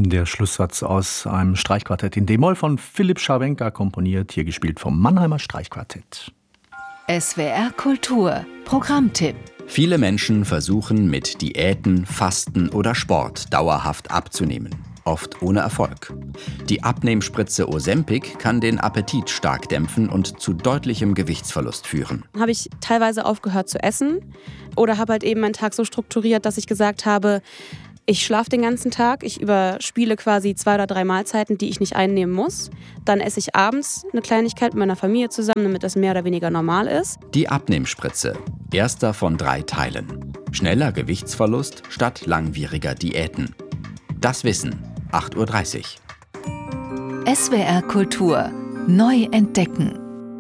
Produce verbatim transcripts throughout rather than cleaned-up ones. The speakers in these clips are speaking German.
Der Schlusssatz aus einem Streichquartett in D-Moll von Philipp Scharwenka komponiert, hier gespielt vom Mannheimer Streichquartett. S W R Kultur Programmtipp. Viele Menschen versuchen mit Diäten, Fasten oder Sport dauerhaft abzunehmen. Oft ohne Erfolg. Die Abnehmspritze Ozempic kann den Appetit stark dämpfen und zu deutlichem Gewichtsverlust führen. Habe ich teilweise aufgehört zu essen oder habe halt eben meinen Tag so strukturiert, dass ich gesagt habe, ich schlafe den ganzen Tag, ich überspiele quasi zwei oder drei Mahlzeiten, die ich nicht einnehmen muss. Dann esse ich abends eine Kleinigkeit mit meiner Familie zusammen, damit das mehr oder weniger normal ist. Die Abnehmspritze. Erster von drei Teilen. Schneller Gewichtsverlust statt langwieriger Diäten. Das Wissen. acht Uhr dreißig. S W R Kultur neu entdecken.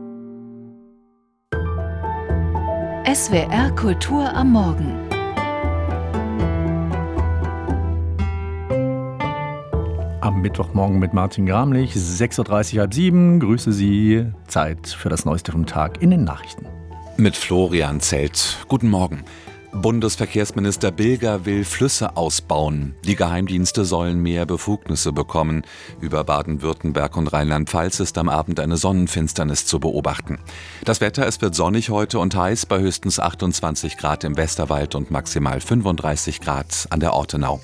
S W R Kultur am Morgen. Am Mittwochmorgen mit Martin Gramlich, sechs Uhr dreißig, halb sieben. Grüße Sie. Zeit für das Neueste vom Tag in den Nachrichten. Mit Florian Zelt. Guten Morgen. Bundesverkehrsminister Bilger will Flüsse ausbauen. Die Geheimdienste sollen mehr Befugnisse bekommen. Über Baden-Württemberg und Rheinland-Pfalz ist am Abend eine Sonnenfinsternis zu beobachten. Das Wetter, es wird sonnig heute und heiß bei höchstens achtundzwanzig Grad im Westerwald und maximal fünfunddreißig Grad an der Ortenau.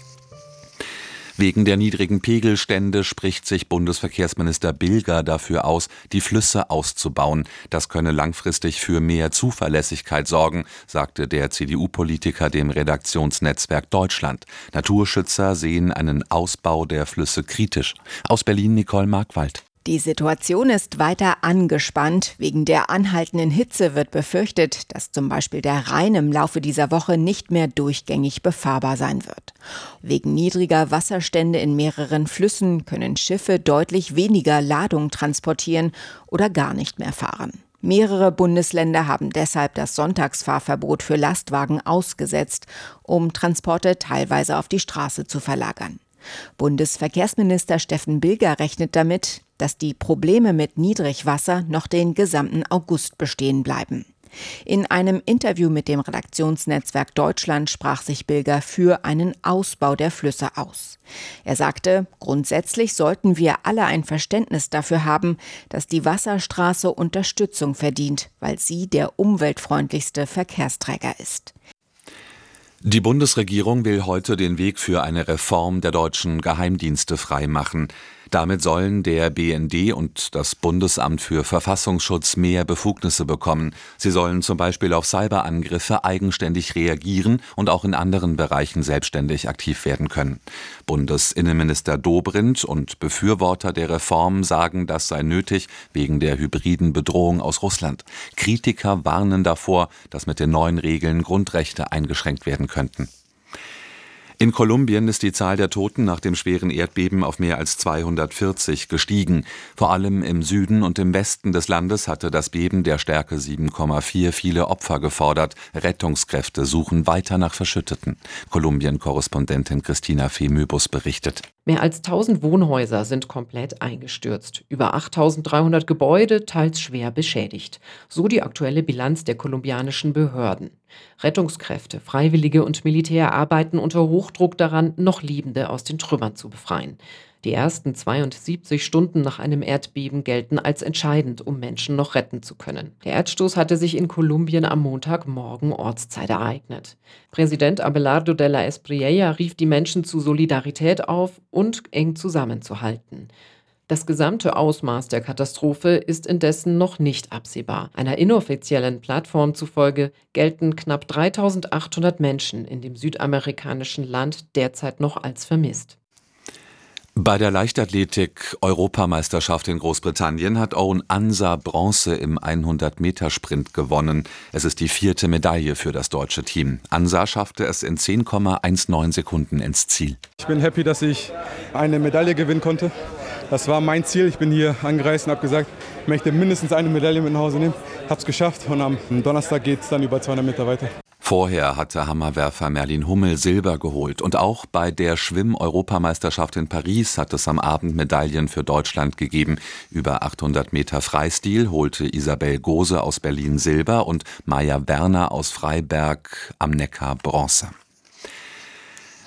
Wegen der niedrigen Pegelstände spricht sich Bundesverkehrsminister Bilger dafür aus, die Flüsse auszubauen. Das könne langfristig für mehr Zuverlässigkeit sorgen, sagte der C D U-Politiker dem Redaktionsnetzwerk Deutschland. Naturschützer sehen einen Ausbau der Flüsse kritisch. Aus Berlin Nicole Markwald. Die Situation ist weiter angespannt. Wegen der anhaltenden Hitze wird befürchtet, dass zum Beispiel der Rhein im Laufe dieser Woche nicht mehr durchgängig befahrbar sein wird. Wegen niedriger Wasserstände in mehreren Flüssen können Schiffe deutlich weniger Ladung transportieren oder gar nicht mehr fahren. Mehrere Bundesländer haben deshalb das Sonntagsfahrverbot für Lastwagen ausgesetzt, um Transporte teilweise auf die Straße zu verlagern. Bundesverkehrsminister Steffen Bilger rechnet damit, dass die Probleme mit Niedrigwasser noch den gesamten August bestehen bleiben. In einem Interview mit dem Redaktionsnetzwerk Deutschland sprach sich Bilger für einen Ausbau der Flüsse aus. Er sagte, grundsätzlich sollten wir alle ein Verständnis dafür haben, dass die Wasserstraße Unterstützung verdient, weil sie der umweltfreundlichste Verkehrsträger ist. Die Bundesregierung will heute den Weg für eine Reform der deutschen Geheimdienste freimachen. Damit sollen der B N D und das Bundesamt für Verfassungsschutz mehr Befugnisse bekommen. Sie sollen zum Beispiel auf Cyberangriffe eigenständig reagieren und auch in anderen Bereichen selbstständig aktiv werden können. Bundesinnenminister Dobrindt und Befürworter der Reform sagen, das sei nötig wegen der hybriden Bedrohung aus Russland. Kritiker warnen davor, dass mit den neuen Regeln Grundrechte eingeschränkt werden könnten. In Kolumbien ist die Zahl der Toten nach dem schweren Erdbeben auf mehr als zweihundertvierzig gestiegen. Vor allem im Süden und im Westen des Landes hatte das Beben der Stärke sieben Komma vier viele Opfer gefordert. Rettungskräfte suchen weiter nach Verschütteten. Kolumbien-Korrespondentin Christina Fehmöbus berichtet. Mehr als tausend Wohnhäuser sind komplett eingestürzt. Über achttausenddreihundert Gebäude, teils schwer beschädigt. So die aktuelle Bilanz der kolumbianischen Behörden. Rettungskräfte, Freiwillige und Militär arbeiten unter Hochdruck daran, noch Lebende aus den Trümmern zu befreien. Die ersten zweiundsiebzig Stunden nach einem Erdbeben gelten als entscheidend, um Menschen noch retten zu können. Der Erdstoß hatte sich in Kolumbien am Montagmorgen Ortszeit ereignet. Präsident Abelardo de la Espriella rief die Menschen zu Solidarität auf und eng zusammenzuhalten. Das gesamte Ausmaß der Katastrophe ist indessen noch nicht absehbar. Einer inoffiziellen Plattform zufolge gelten knapp dreitausendachthundert Menschen in dem südamerikanischen Land derzeit noch als vermisst. Bei der Leichtathletik-Europameisterschaft in Großbritannien hat Owen Ansah Bronze im hundert-Meter-Sprint gewonnen. Es ist die vierte Medaille für das deutsche Team. Ansah schaffte es in zehn Komma neunzehn Sekunden ins Ziel. Ich bin happy, dass ich eine Medaille gewinnen konnte. Das war mein Ziel. Ich bin hier angereist und habe gesagt, ich möchte mindestens eine Medaille mit nach Hause nehmen. Habe es geschafft und am Donnerstag geht es dann über zweihundert Meter weiter. Vorher hatte Hammerwerfer Merlin Hummel Silber geholt. Und auch bei der Schwimm-Europameisterschaft in Paris hat es am Abend Medaillen für Deutschland gegeben. Über achthundert Meter Freistil holte Isabel Gose aus Berlin Silber und Maja Werner aus Freiberg am Neckar Bronze.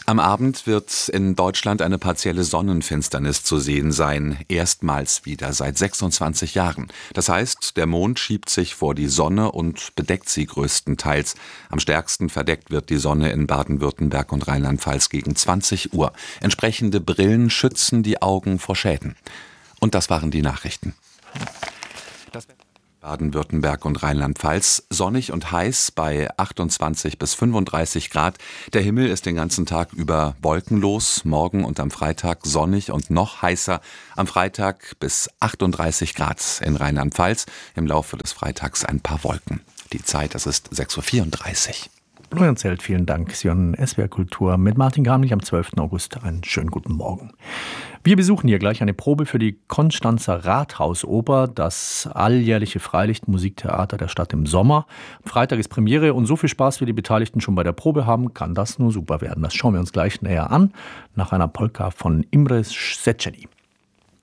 Am Abend wird in Deutschland eine partielle Sonnenfinsternis zu sehen sein, erstmals wieder seit sechsundzwanzig Jahren. Das heißt, der Mond schiebt sich vor die Sonne und bedeckt sie größtenteils. Am stärksten verdeckt wird die Sonne in Baden-Württemberg und Rheinland-Pfalz gegen zwanzig Uhr. Entsprechende Brillen schützen die Augen vor Schäden. Und das waren die Nachrichten. Das Baden-Württemberg und Rheinland-Pfalz. Sonnig und heiß bei achtundzwanzig bis fünfunddreißig Grad. Der Himmel ist den ganzen Tag über wolkenlos. Morgen und am Freitag sonnig und noch heißer. Am Freitag bis achtunddreißig Grad in Rheinland-Pfalz. Im Laufe des Freitags ein paar Wolken. Die Zeit, das ist sechs Uhr vierunddreißig. Florian Zelt, vielen Dank. Sie hören S W R Kultur mit Martin Gramlich am zwölften August. Einen schönen guten Morgen. Wir besuchen hier gleich eine Probe für die Konstanzer Rathausoper, das alljährliche Freilichtmusiktheater der Stadt im Sommer. Am Freitag ist Premiere und so viel Spaß wie die Beteiligten schon bei der Probe haben, kann das nur super werden. Das schauen wir uns gleich näher an, nach einer Polka von Imre Szechenyi.